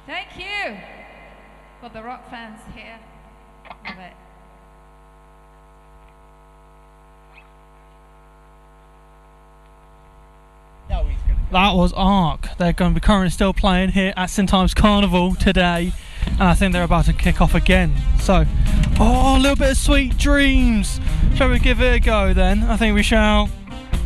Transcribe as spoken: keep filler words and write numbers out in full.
Thank you for the rock fans here. Love it. That was Ark. They're going to be currently still playing here at St Ives Carnival today, and I think they're about to kick off again. So, oh, a little bit of Sweet Dreams. Shall we give it a go then? I think we shall.